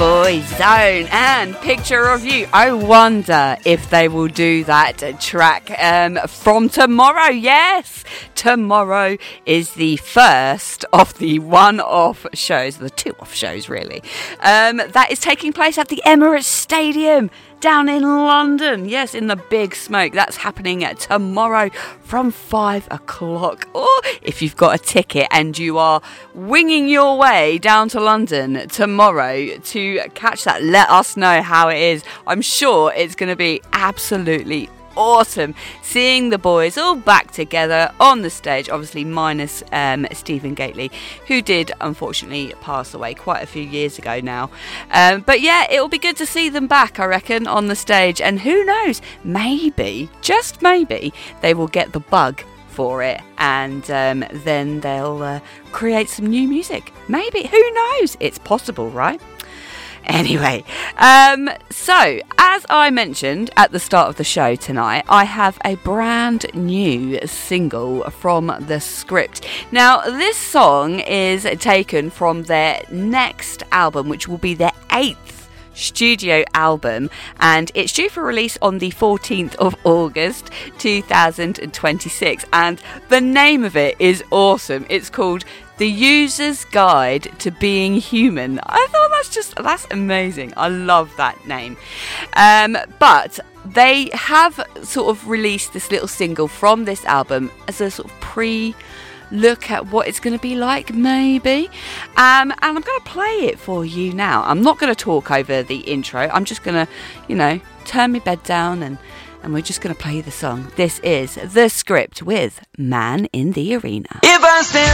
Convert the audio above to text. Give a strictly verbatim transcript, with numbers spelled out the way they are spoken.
Boyzone and Picture of You. I wonder if they will do that track um, from tomorrow. Yes, tomorrow is the first of the one-off shows, the two-off shows really, um, that is taking place at the Emirates Stadium down in London. Yes, in the Big Smoke. That's happening tomorrow from five o'clock. Or if you've got a ticket and you are winging your way down to London tomorrow to catch that, let us know how it is. I'm sure it's going to be absolutely awesome seeing the boys all back together on the stage, obviously minus um, Stephen Gately, who did unfortunately pass away quite a few years ago now, um, but yeah, it'll be good to see them back, I reckon, on the stage. And who knows, maybe, just maybe, they will get the bug for it, and um, then they'll uh, create some new music. Maybe, who knows, it's possible, right? Anyway, um, so as I mentioned at the start of the show tonight, I have a brand new single from The Script. Now, this song is taken from their next album, which will be their eighth studio album, and it's due for release on the fourteenth of August two thousand twenty-six, and the name of it is awesome. It's called The User's Guide to Being Human. I thought that's just, that's amazing. I love that name. Um, but they have sort of released this little single from this album as a sort of pre look at what it's going to be like, maybe. Um, and I'm going to play it for you now. I'm not going to talk over the intro. I'm just going to, you know, turn my bed down and, and we're just going to play the song. This is The Script with Man in the Arena. If I stand